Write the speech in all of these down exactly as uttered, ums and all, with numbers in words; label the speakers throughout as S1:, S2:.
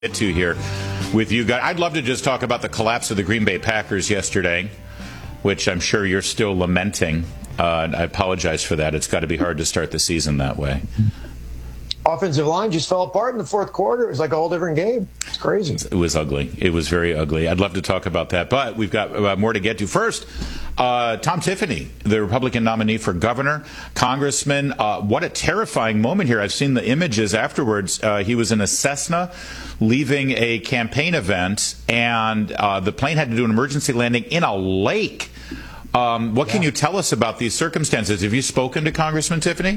S1: Get to here with you guys. I'd love to just talk about the collapse of the Green Bay Packers yesterday, which I'm sure you're still lamenting. Uh, I apologize for that. It's got to be hard to start the season that way.
S2: Offensive line just fell apart in the fourth quarter. It was like a whole different game. It's crazy.
S1: It was ugly. It was very ugly. I'd love to talk about that, but we've got uh, more to get to. First, uh, Tom Tiffany, the Republican nominee for governor, congressman. Uh, what a terrifying moment here. I've seen the images afterwards. Uh, he was in a Cessna leaving a campaign event, and uh, the plane had to do an emergency landing in a lake. Um, what yeah. can you tell us about these circumstances? Have you spoken to Congressman Tiffany?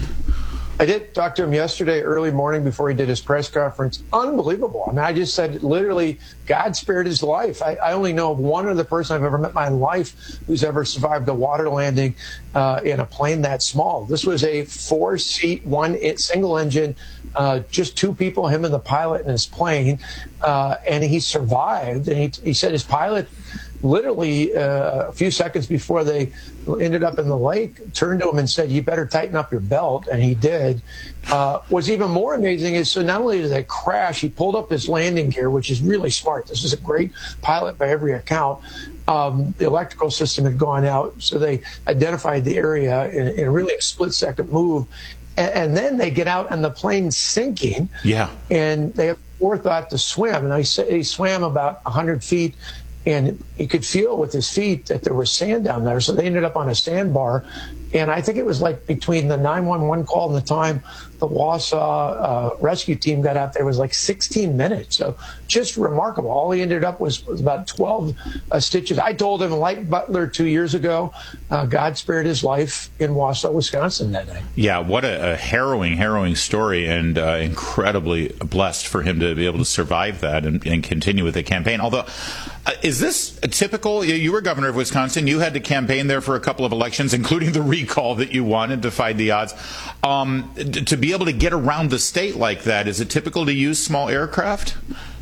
S2: I did talk to him yesterday, early morning, before he did his press conference. Unbelievable. I mean, I just said, literally, God spared his life. I, I only know of one other person I've ever met in my life who's ever survived a water landing uh, in a plane that small. This was a four-seat, one single engine, uh, just two people, him and the pilot in his plane, uh, and he survived. And he, he said his pilot, literally uh, a few seconds before they ended up in the lake, turned to him and said, "You better tighten up your belt," and he did. Uh, what's even more amazing is, so not only did they crash, he pulled up his landing gear, which is really smart. This is a great pilot by every account. Um, the electrical system had gone out, so they identified the area in, in really a split-second move. And, and then they get out and the plane's sinking. Yeah. And they have forethought to swim. And they, they swam about one hundred feet. And he could feel with his feet that there was sand down there. So they ended up on a sandbar. And I think it was like between the nine one one call and the time the Wausau uh, rescue team got out there was like sixteen minutes. So just remarkable. All he ended up was, was about twelve uh, stitches. I told him, like Butler two years ago, uh, God spared his life in Wausau, Wisconsin that night.
S1: Yeah, what a, a harrowing, harrowing story, and uh, incredibly blessed for him to be able to survive that and, and continue with the campaign. Although, uh, is this typical? You were governor of Wisconsin. You had to campaign there for a couple of elections, including the recall that you won and defied the odds. Um, to be able to get around the state like that, is it typical to use small aircraft?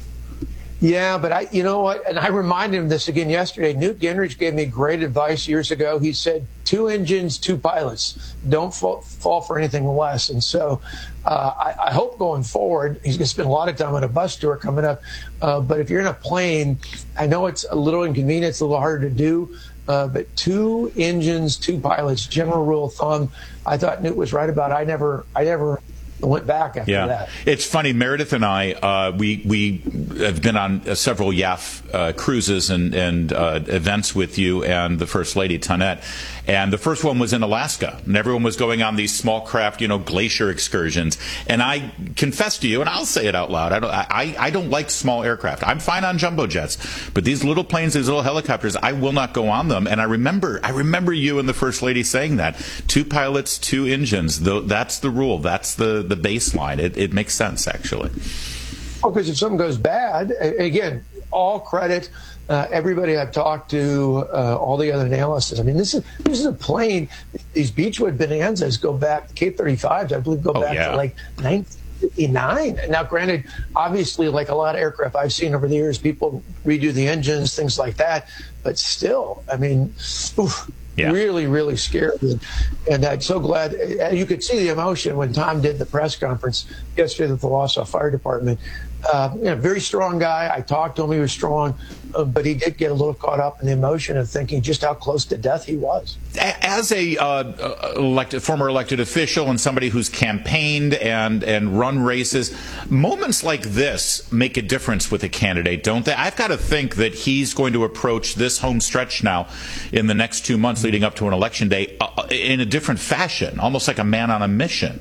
S2: Yeah, but I, you know what? And I reminded him this again yesterday. Newt Gingrich gave me great advice years ago. He said, two engines, two pilots. Don't fall, fall for anything less. And so uh, I, I hope going forward, he's going to spend a lot of time on a bus tour coming up. Uh, but if you're in a plane, I know it's a little inconvenient. It's a little harder to do. Uh, but two engines, two pilots, general rule of thumb. I thought Newt was right about. I never, I never went back after
S1: yeah.
S2: that.
S1: It's funny. Meredith and I, uh, we we have been on uh, several Y A F uh, cruises and and uh, events with you and the First Lady Tonette. And the first one was in Alaska, and everyone was going on these small craft, you know, glacier excursions. And I confess to you, and I'll say it out loud, I don't, I, I don't like small aircraft. I'm fine on jumbo jets, but these little planes, these little helicopters, I will not go on them. And I remember, I remember you and the First Lady saying that: two pilots, two engines. That's the rule. That's the the baseline. It, it makes sense, actually.
S2: Well, because if something goes bad, again, all credit. Uh, everybody I've talked to, uh, all the other analysts. I mean, this is this is a plane. These Beechwood Bonanzas go back, K thirty-fives, I believe, go
S1: oh,
S2: back
S1: yeah.
S2: to like nineteen fifty-nine. Now, granted, obviously, like a lot of aircraft I've seen over the years, people redo the engines, things like that. But still, I mean, oof, yeah. really, really scary. And, and I'm so glad. You could see the emotion when Tom did the press conference yesterday at the Wausau Fire Department. Uh, you know, very strong guy. I talked to him. He was strong, uh, but he did get a little caught up in the emotion of thinking just how close to death he was.
S1: As a uh, elected, former elected official and somebody who's campaigned and, and run races, moments like this make a difference with a candidate, don't they? I've got to think that he's going to approach this home stretch now in the next two months leading up to an election day uh, in a different fashion, almost like a man on a mission.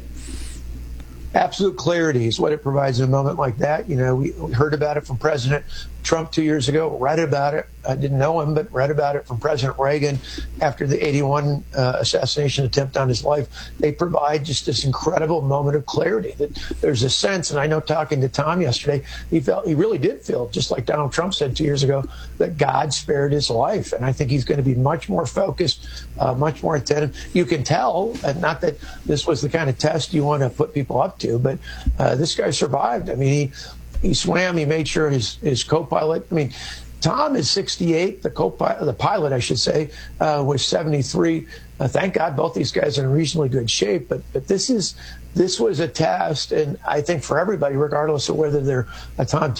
S2: Absolute clarity is what it provides in a moment like that. You know, we heard about it from President Trump two years ago, read about it. I didn't know him, but read about it from President Reagan after the eighty-one uh, assassination attempt on his life. They provide just this incredible moment of clarity that there's a sense, and I know talking to Tom yesterday, he felt, he really did feel, just like Donald Trump said two years ago, that God spared his life. And I think he's going to be much more focused, uh, much more attentive. You can tell, and not that this was the kind of test you want to put people up to, but uh, this guy survived. I mean, he, he swam, he made sure his, his co-pilot, I mean, Tom is sixty-eight. The co-pilot, the pilot, I should say, uh, was seventy-three. Uh, thank God both these guys are in reasonably good shape. But but this is this was a test, and I think for everybody, regardless of whether they're a Tom